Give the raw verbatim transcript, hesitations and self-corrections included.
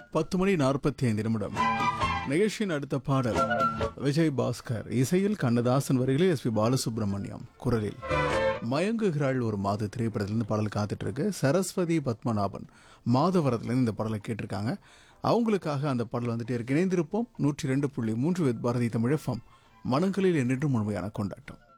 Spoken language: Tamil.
பத்து மணி நாற்பத்தி ஐந்து நிமிடம். நிகழ்ச்சியின் அடுத்த பாடல் விஜய் பாஸ்கர் இசையில், கண்ணதாசன் வரிகளில், எஸ் பி பாலசுப்ரமணியம் குரலில் மயங்குகிறாள் ஒரு மாத திரைப்படத்திலிருந்து பாடல் காத்துட்டு இருக்கு. சரஸ்வதி பத்மநாபன் மாதவரத்துலேருந்து இந்த பாடலை கேட்டிருக்காங்க. அவங்களுக்காக அந்த பாடல் வந்துட்டே இருக்கு. இணைந்திருப்போம் நூற்றி ரெண்டு புள்ளி மூன்று வித் பாரதி தமிழ் எஃப்எம். மனங்களில் என்றென்றும் முழுமையான கொண்டாட்டம்.